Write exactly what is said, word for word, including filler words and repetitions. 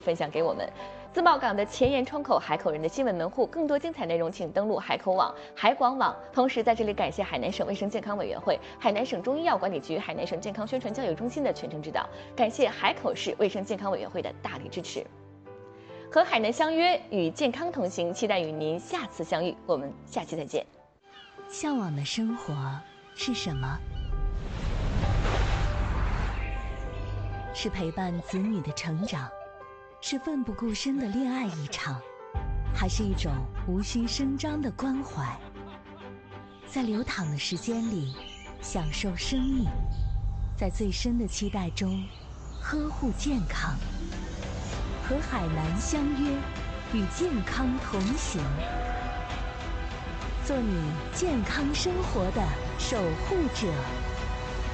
分享给我们。自贸港的前沿窗口，海口人的新闻门户。更多精彩内容，请登录海口网、海广网。同时，在这里感谢海南省卫生健康委员会、海南省中医药管理局、海南省健康宣传教育中心的全程指导，感谢海口市卫生健康委员会的大力支持。和海南相约，与健康同行，期待与您下次相遇。我们下期再见。 向往的生活是什么？是陪伴子女的成长，是奋不顾身的恋爱一场，还是一种无需声张的关怀？在流淌的时间里，享受生命，在最深的期待中，呵护健康。和海南相约，与健康同行，做你健康生活的守护者。